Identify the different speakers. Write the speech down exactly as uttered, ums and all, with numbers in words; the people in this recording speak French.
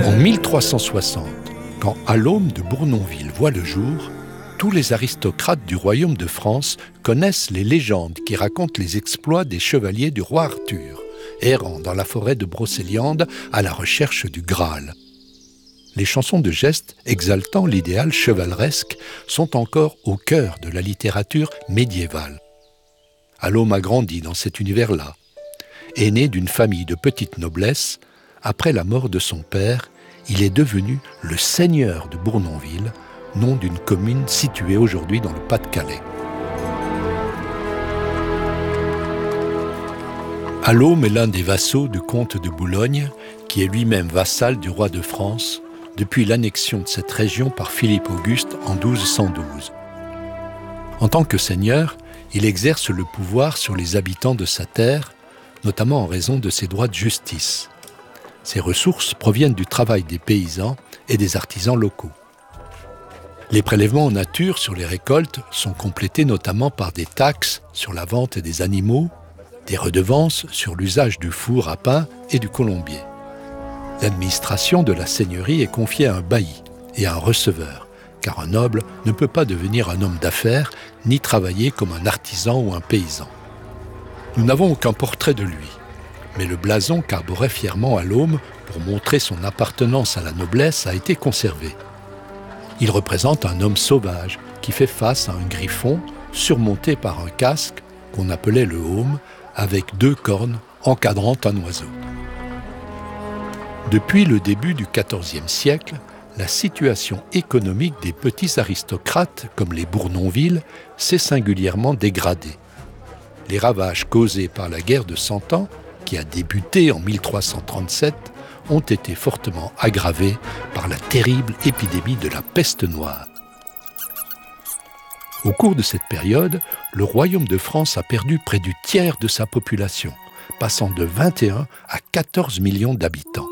Speaker 1: En mille trois cent soixante, quand Allôme de Bournonville voit le jour, tous les aristocrates du royaume de France connaissent les légendes qui racontent les exploits des chevaliers du roi Arthur, errant dans la forêt de Brocéliande à la recherche du Graal. Les chansons de geste exaltant l'idéal chevaleresque sont encore au cœur de la littérature médiévale. Allôme a grandi dans cet univers-là. Aîné d'une famille de petite noblesse, après la mort de son père, il est devenu le seigneur de Bournonville, nom d'une commune située aujourd'hui dans le Pas-de-Calais. Allôme est l'un des vassaux du comte de Boulogne, qui est lui-même vassal du roi de France, depuis l'annexion de cette région par Philippe Auguste en douze cent douze. En tant que seigneur, il exerce le pouvoir sur les habitants de sa terre, notamment en raison de ses droits de justice. Ces ressources proviennent du travail des paysans et des artisans locaux. Les prélèvements en nature sur les récoltes sont complétés notamment par des taxes sur la vente des animaux, des redevances sur l'usage du four à pain et du colombier. L'administration de la seigneurie est confiée à un bailli et à un receveur, car un noble ne peut pas devenir un homme d'affaires ni travailler comme un artisan ou un paysan. Nous n'avons aucun portrait de lui, mais le blason qu'arborait fièrement Allôme pour montrer son appartenance à la noblesse a été conservé. Il représente un homme sauvage qui fait face à un griffon surmonté par un casque qu'on appelait le heaume, avec deux cornes encadrant un oiseau. Depuis le début du quatorzième siècle, la situation économique des petits aristocrates, comme les Bournonville, s'est singulièrement dégradée. Les ravages causés par la guerre de Cent Ans, qui a débuté en mille trois cent trente-sept, ont été fortement aggravés par la terrible épidémie de la peste noire. Au cours de cette période, le royaume de France a perdu près du tiers de sa population, passant de vingt et un à quatorze millions d'habitants.